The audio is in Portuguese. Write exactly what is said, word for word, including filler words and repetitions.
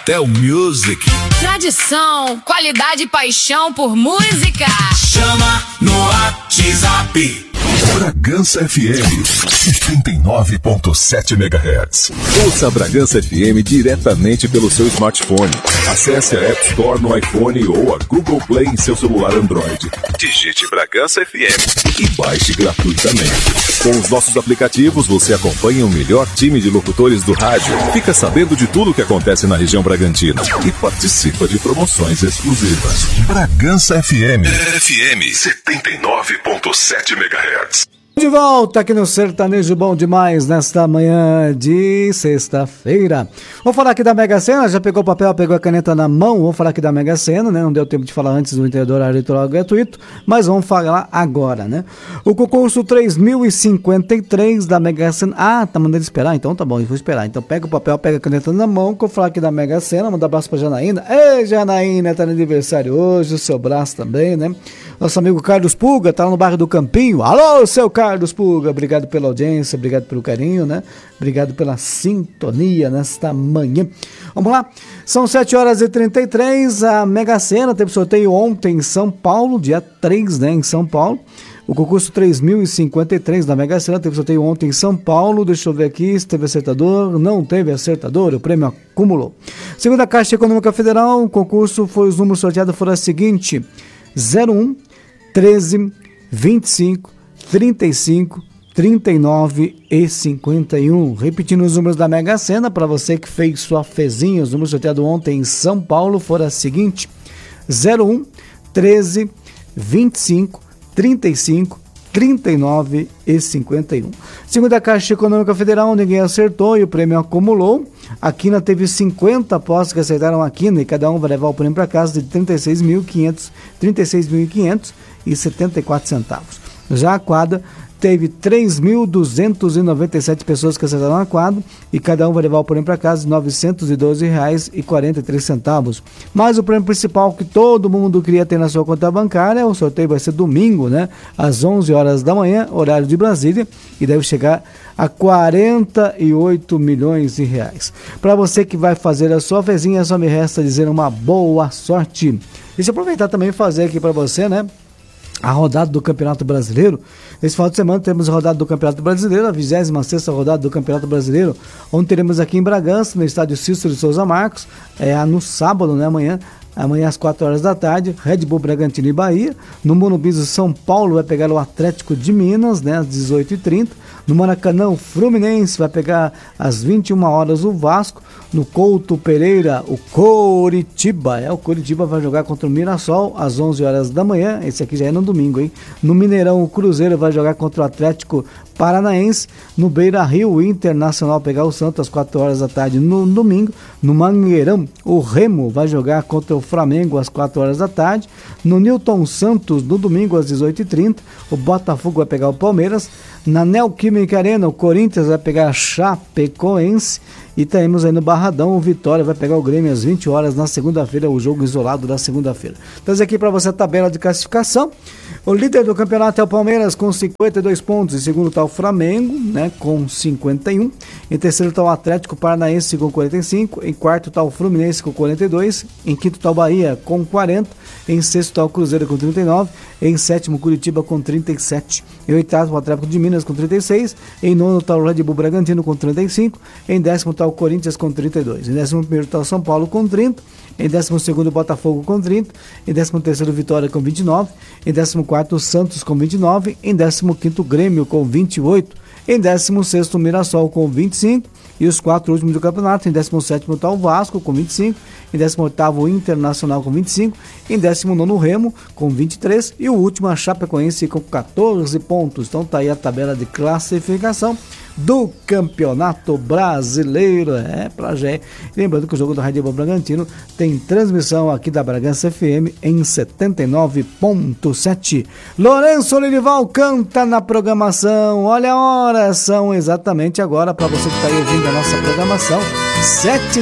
Pimentel Music. Tradição, qualidade e paixão por música. Chama no WhatsApp. Bragança F M, setenta e nove ponto sete megahertz. Ouça a Bragança F M diretamente pelo seu smartphone. Acesse a App Store no iPhone ou a Google Play em seu celular Android. Digite Bragança F M e baixe gratuitamente. Com os nossos aplicativos, você acompanha o melhor time de locutores do rádio, fica sabendo de tudo o que acontece na região Bragantina e participa de promoções exclusivas. Bragança F M, F M setenta e nove ponto sete megahertz. De volta aqui no Sertanejo Bom Demais, nesta manhã de sexta-feira. Vamos falar aqui da Mega Sena, já pegou o papel, pegou a caneta na mão, vamos falar aqui da Mega Sena, né? Não deu tempo de falar antes do entendedor eleitoral gratuito, mas vamos falar agora, né? O concurso três mil e cinquenta e três da Mega Sena. Ah, tá mandando esperar? Então tá bom, eu vou esperar. Então pega o papel, pega a caneta na mão, que eu vou falar aqui da Mega Sena, mandar um abraço pra Janaína. Ei, Janaína, tá no aniversário hoje, o seu braço também, né? Nosso amigo Carlos Pulga tá lá no bairro do Campinho. Alô, seu Carlos Pulga, obrigado pela audiência, obrigado pelo carinho, né? Obrigado pela sintonia nesta manhã. Vamos lá, são sete horas e trinta e três, a Mega Sena teve sorteio ontem em São Paulo, dia três, né, em São Paulo. O concurso três mil e cinquenta e três da Mega Sena teve sorteio ontem em São Paulo. Deixa eu ver aqui se teve acertador. Não teve acertador, o prêmio acumulou. Segundo a Caixa Econômica Federal, o concurso foi, os números sorteados foram os seguintes: zero um, treze, vinte e cinco, trinta e cinco, trinta e nove e cinquenta e um. Repetindo os números da Mega Sena, para você que fez sua fezinha, os números sorteados ontem em São Paulo foram os seguintes: zero um, treze, vinte e cinco, trinta e cinco, trinta e nove e cinquenta e um. Segundo a Caixa Econômica Federal, ninguém acertou e o prêmio acumulou. A Quina teve cinquenta apostas que acertaram a Quina e cada um vai levar o prêmio para casa de trinta e seis mil e quinhentos e setenta e quatro centavos. Já a Quadra teve três mil duzentas e noventa e sete pessoas que acertaram a quadra e cada um vai levar o prêmio para casa de novecentos e doze reais e quarenta e três centavos. Mas o prêmio principal que todo mundo queria ter na sua conta bancária, o sorteio vai ser domingo, né? Às onze horas da manhã, horário de Brasília, e deve chegar a quarenta e oito milhões de reais. Para você que vai fazer a sua fezinha, só me resta dizer uma boa sorte. Deixa eu aproveitar também e fazer aqui para você, né? A rodada do Campeonato Brasileiro. Nesse final de semana temos a rodada do Campeonato Brasileiro, a vigésima sexta rodada do Campeonato Brasileiro, onde teremos aqui em Bragança, no estádio Cícero de Souza Marcos, é, no sábado, né, amanhã, amanhã às quatro horas da tarde, Red Bull Bragantino e Bahia. No Morumbi, São Paulo vai pegar o Atlético de Minas, né, às dezoito e trinta. No Maracanã, o Fluminense vai pegar às vinte e uma horas o Vasco. No Couto Pereira, o Coritiba. É, o Coritiba vai jogar contra o Mirassol às onze horas da manhã. Esse aqui já é no domingo, hein? No Mineirão, o Cruzeiro vai jogar contra o Atlético Paranaense. No Beira Rio, o Internacional pegar o Santos às quatro horas da tarde no domingo. No Mangueirão, o Remo vai jogar contra o Flamengo às quatro horas da tarde. No Newton Santos, no domingo às dezoito e trinta, o Botafogo vai pegar o Palmeiras. Na Neoquímica Arena, o Corinthians vai pegar a Chapecoense. E teremos aí no Barradão, o Vitória vai pegar o Grêmio às vinte horas na segunda-feira, o jogo isolado da segunda-feira. Traz aqui para você a tabela de classificação. O líder do campeonato é o Palmeiras com cinquenta e dois pontos. Em segundo está o Flamengo, né, com cinquenta e um. Em terceiro está o Atlético Paranaense com quarenta e cinco. Em quarto está o Fluminense com quarenta e dois. Em quinto está o Bahia com quarenta. Em sexto está o Cruzeiro com trinta e nove. Em sétimo, Curitiba com trinta e sete. Em oitavo, o Atlético de Minas com trinta e seis. Em nono está o Red Bull Bragantino com trinta e cinco. Em décimo está o Corinthians com trinta e dois. Em décimo primeiro está o São Paulo com trinta. Em décimo segundo, o Botafogo com trinta. Em décimo terceiro, Vitória com vinte e nove. Em décimo quarto, o Santos com vinte e nove. Em décimo quinto, Grêmio com vinte e oito. Em décimo sexto, o Mirassol com vinte e cinco. E os quatro últimos do campeonato: em décimo sétimo está o Vasco com vinte e cinco. Em décimo oitavo, o Internacional com vinte e cinco. Em décimo nono, o Remo com vinte e três. E o último, a Chapecoense com catorze pontos. Então tá aí a tabela de classificação do Campeonato Brasileiro. É, pra Gé. Lembrando que o jogo do Red Bull Bragantino tem transmissão aqui da Bragança F M em setenta e nove ponto sete. Lourenço Lirival canta na programação. Olha a hora, são exatamente agora, para você que está aí ouvindo a nossa programação, sete